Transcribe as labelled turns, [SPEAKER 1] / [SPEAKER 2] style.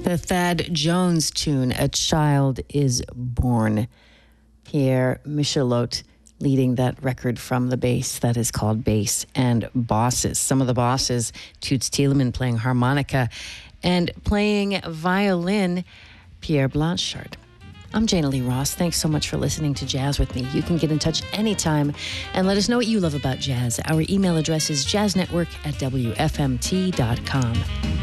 [SPEAKER 1] The Thad Jones tune, A Child is Born. Pierre Michelot leading that record from the bass that is called Bass and Bosses. Some of the bosses, Toots Thielemans playing harmonica and playing violin, Pierre Blanchard. I'm Jana Lee Ross. Thanks so much for listening to Jazz with me. You can get in touch anytime and let us know what you love about jazz. Our email address is jazznetwork@wfmt.com.